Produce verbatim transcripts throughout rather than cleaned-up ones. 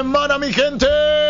Semana, mi gente,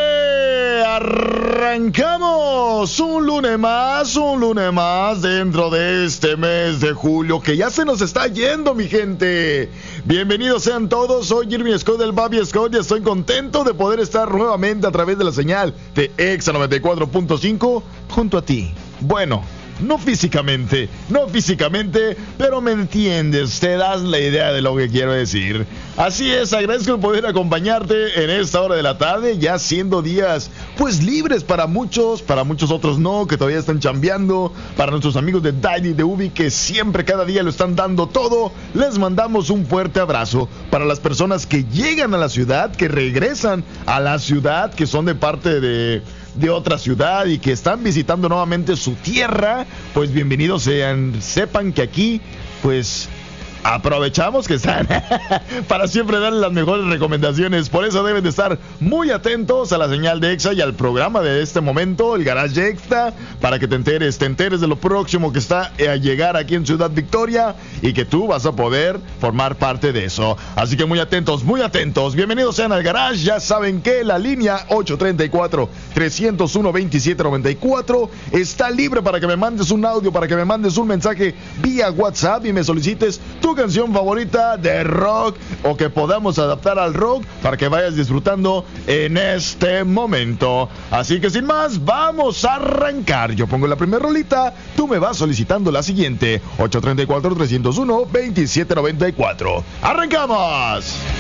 arrancamos un lunes más, un lunes más dentro de este mes de julio que ya se nos está yendo, mi gente. Bienvenidos sean todos, soy Irving Scott del Baby Scott y estoy contento de poder estar nuevamente a través de la señal de Exa noventa y cuatro punto cinco junto a ti. Bueno, no físicamente, no físicamente, pero me entiendes, te das la idea de lo que quiero decir. Así es, agradezco el poder acompañarte en esta hora de la tarde, ya siendo días, pues libres para muchos, para muchos otros no, que todavía están chambeando, para nuestros amigos de Daddy, de Ubi, que siempre cada día lo están dando todo, les mandamos un fuerte abrazo. Para las personas que llegan a la ciudad, que regresan a la ciudad, que son de parte de... de otra ciudad y que están visitando nuevamente su tierra, pues bienvenidos sean. Sepan que aquí, pues, aprovechamos que están para siempre darles las mejores recomendaciones. Por eso deben de estar muy atentos a la señal de Exa y al programa de este momento, el Garage Extra, para que te enteres, te enteres de lo próximo que está a llegar aquí en Ciudad Victoria y que tú vas a poder formar parte de eso. Así que muy atentos, muy atentos. Bienvenidos sean al Garage. Ya saben que la línea ocho tres cuatro, tres cero uno, dos siete nueve cuatro está libre para que me mandes un audio, para que me mandes un mensaje vía WhatsApp y me solicites tu canción favorita de rock o que podamos adaptar al rock para que vayas disfrutando en este momento. Así que sin más, vamos a arrancar. Yo pongo la primera rolita, tú me vas solicitando la siguiente. ocho tres cuatro, tres cero uno, dos siete nueve cuatro. ¡Arrancamos!